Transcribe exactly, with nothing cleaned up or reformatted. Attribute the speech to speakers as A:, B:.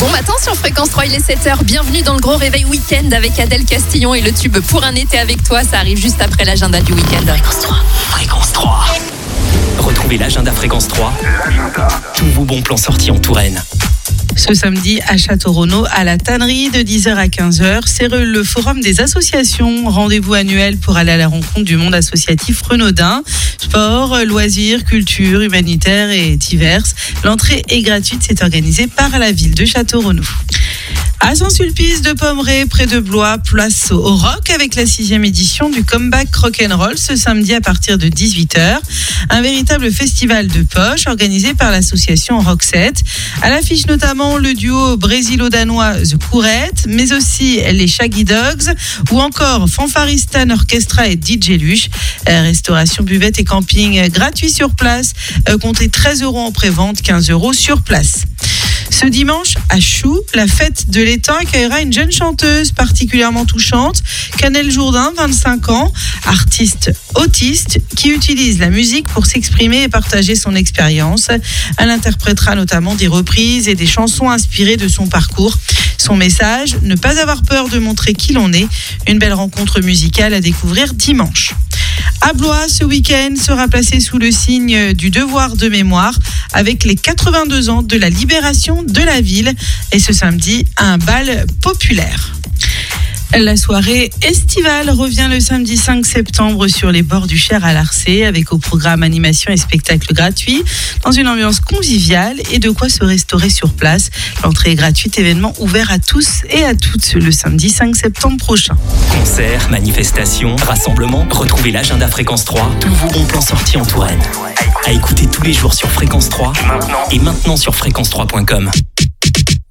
A: Bon matin sur Fréquence trois, il est sept heures. Bienvenue dans le gros réveil week-end avec Adèle Castillon et le tube Pour un été avec toi. Ça arrive juste après l'agenda du week-end.
B: Fréquence trois. Fréquence trois. Retrouvez l'agenda Fréquence trois. L'agenda. Tous vos bons plans sortis en Touraine.
C: Ce samedi à Château-Renaud, à la tannerie de dix heures à quinze heures, c'est le forum des associations. Rendez-vous annuel pour aller à la rencontre du monde associatif renaudin. Sport, loisirs, culture, humanitaire et diverses. L'entrée est gratuite, c'est organisé par la ville de Château-Renaud. À Saint-Sulpice de Pommerais, près de Blois, place au rock avec la sixième édition du Comeback Rock'n'Roll ce samedi à partir de dix-huit heures. Un véritable festival de poche organisé par l'association Roxette. À l'affiche notamment le duo brésilo-danois The Courette, mais aussi les Shaggy Dogs ou encore Fanfaristan Orchestra et D J Luche. Restauration, buvette et camping gratuit sur place. Comptez treize euros en pré-vente, quinze euros sur place. Ce dimanche, à Choux, la fête de l'étang accueillera une jeune chanteuse particulièrement touchante, Canel Jourdain, vingt-cinq ans, artiste autiste qui utilise la musique pour s'exprimer et partager son expérience. Elle interprétera notamment des reprises et des chansons inspirées de son parcours. Son message, ne pas avoir peur de montrer qui l'on est. Une belle rencontre musicale à découvrir dimanche. À Blois, ce week-end sera placé sous le signe du devoir de mémoire avec les quatre-vingt-deux ans de la libération de la ville et ce samedi, un bal populaire. La soirée estivale revient le samedi cinq septembre sur les bords du Cher à Larçay avec au programme animation et spectacle gratuits dans une ambiance conviviale et de quoi se restaurer sur place. L'entrée est gratuite, événement ouvert à tous et à toutes le samedi cinq septembre prochain.
B: Concerts, manifestations, rassemblements, retrouvez l'agenda Fréquence trois, tous vos bons plans sortis en Touraine. À écouter tous les jours sur Fréquence trois maintenant. Et maintenant sur fréquence trois point com.